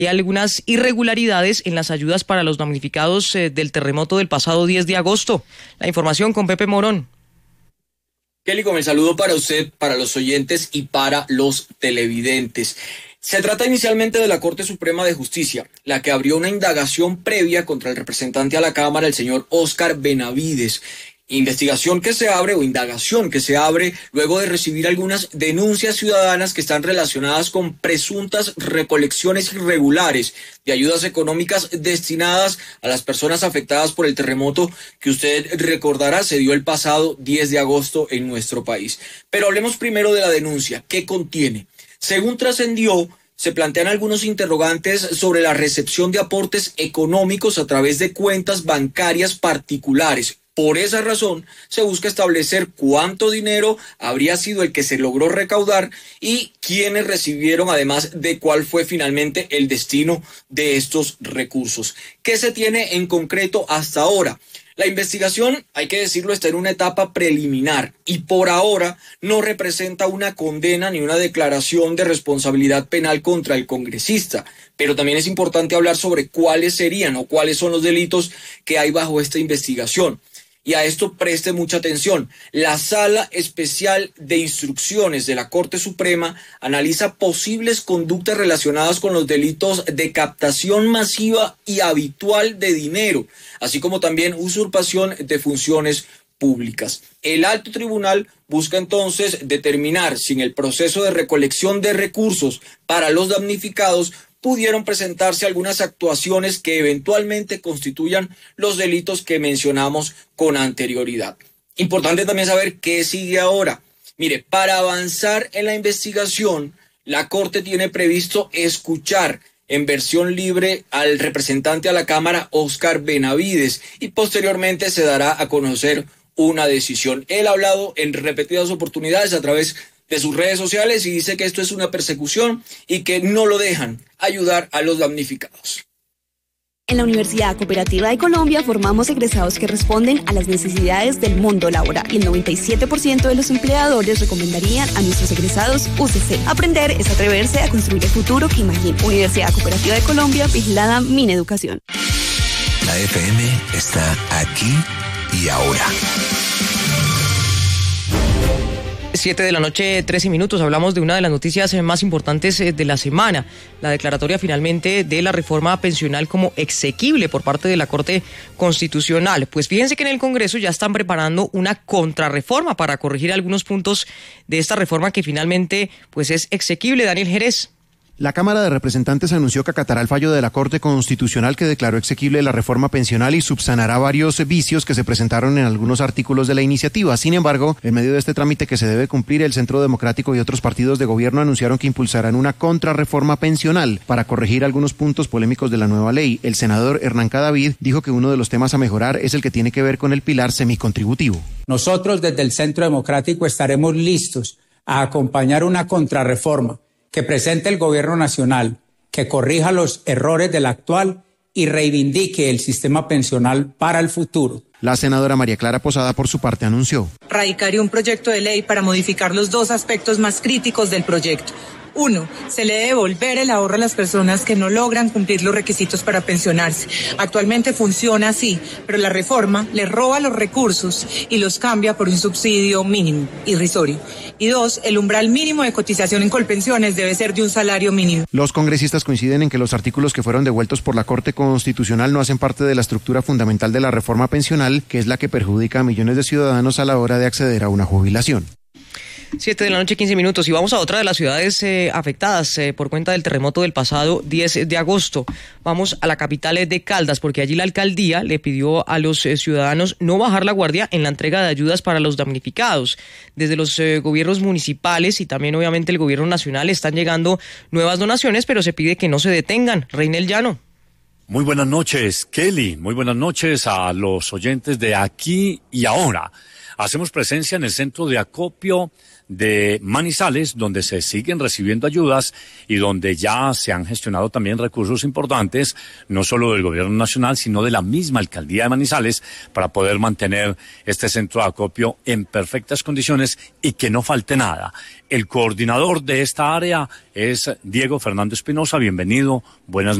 Hay algunas irregularidades en las ayudas para los damnificados del terremoto del pasado 10 de agosto. La información con Pepe Morón. Kelly, con el saludo para usted, para los oyentes y para los televidentes. Se trata inicialmente de la Corte Suprema de Justicia, la que abrió una indagación previa contra el representante a la Cámara, el señor Óscar Benavides. Indagación que se abre luego de recibir algunas denuncias ciudadanas que están relacionadas con presuntas recolecciones irregulares de ayudas económicas destinadas a las personas afectadas por el terremoto que usted recordará se dio el pasado 10 de agosto en nuestro país. Pero hablemos primero de la denuncia. ¿Qué contiene? Según trascendió, se plantean algunos interrogantes sobre la recepción de aportes económicos a través de cuentas bancarias particulares. Por esa razón, se busca establecer cuánto dinero habría sido el que se logró recaudar y quiénes recibieron, además de cuál fue finalmente el destino de estos recursos. ¿Qué se tiene en concreto hasta ahora? La investigación, hay que decirlo, está en una etapa preliminar y por ahora no representa una condena ni una declaración de responsabilidad penal contra el congresista. Pero también es importante hablar sobre cuáles serían o cuáles son los delitos que hay bajo esta investigación. Y a esto preste mucha atención. La Sala Especial de Instrucciones de la Corte Suprema analiza posibles conductas relacionadas con los delitos de captación masiva y habitual de dinero, así como también usurpación de funciones públicas. El alto tribunal busca entonces determinar si en el proceso de recolección de recursos para los damnificados pudieron presentarse algunas actuaciones que eventualmente constituyan los delitos que mencionamos con anterioridad. Importante también saber qué sigue ahora. Mire, para avanzar en la investigación, la Corte tiene previsto escuchar en versión libre al representante a la Cámara, Óscar Benavides, y posteriormente se dará a conocer una decisión. Él ha hablado en repetidas oportunidades a través de sus redes sociales y dice que esto es una persecución y que no lo dejan ayudar a los damnificados. En la Universidad Cooperativa de Colombia formamos egresados que responden a las necesidades del mundo laboral y el 97% de los empleadores recomendarían a nuestros egresados UCC. Aprender es atreverse a construir el futuro que imagina. Universidad Cooperativa de Colombia, vigilada Mineducación. La FM está aquí y ahora. 7 de la noche, 13 minutos. Hablamos de una de las noticias más importantes de la semana. La declaratoria finalmente de la reforma pensional como exequible por parte de la Corte Constitucional. Pues fíjense que en el Congreso ya están preparando una contrarreforma para corregir algunos puntos de esta reforma que finalmente pues es exequible. Daniel Jerez. La Cámara de Representantes anunció que acatará el fallo de la Corte Constitucional que declaró exequible la reforma pensional y subsanará varios vicios que se presentaron en algunos artículos de la iniciativa. Sin embargo, en medio de este trámite que se debe cumplir, el Centro Democrático y otros partidos de gobierno anunciaron que impulsarán una contrarreforma pensional para corregir algunos puntos polémicos de la nueva ley. El senador Hernán Cadavid dijo que uno de los temas a mejorar es el que tiene que ver con el pilar semicontributivo. Nosotros desde el Centro Democrático estaremos listos a acompañar una contrarreforma que presente el gobierno nacional, que corrija los errores del actual y reivindique el sistema pensional para el futuro. La senadora María Clara Posada, por su parte, anunció: radicaré un proyecto de ley para modificar los dos aspectos más críticos del proyecto. 1. Se le debe devolver el ahorro a las personas que no logran cumplir los requisitos para pensionarse. Actualmente funciona así, pero la reforma le roba los recursos y los cambia por un subsidio mínimo, irrisorio. Y 2. El umbral mínimo de cotización en Colpensiones debe ser de un salario mínimo. Los congresistas coinciden en que los artículos que fueron devueltos por la Corte Constitucional no hacen parte de la estructura fundamental de la reforma pensional, que es la que perjudica a millones de ciudadanos a la hora de acceder a una jubilación. 7 de la noche, 15 minutos. Y vamos a otra de las ciudades afectadas por cuenta del terremoto del pasado 10 de agosto. Vamos a la capital de Caldas, porque allí la alcaldía le pidió a los ciudadanos no bajar la guardia en la entrega de ayudas para los damnificados. Desde los gobiernos municipales y también obviamente el gobierno nacional están llegando nuevas donaciones, pero se pide que no se detengan. Reinel Llano. Muy buenas noches, Kelly. Muy buenas noches a los oyentes de Aquí y Ahora. Hacemos presencia en el centro de acopio de Manizales, donde se siguen recibiendo ayudas y donde ya se han gestionado también recursos importantes, no solo del gobierno nacional, sino de la misma alcaldía de Manizales, para poder mantener este centro de acopio en perfectas condiciones y que no falte nada. El coordinador de esta área es Diego Fernando Espinosa. Bienvenido, buenas noches.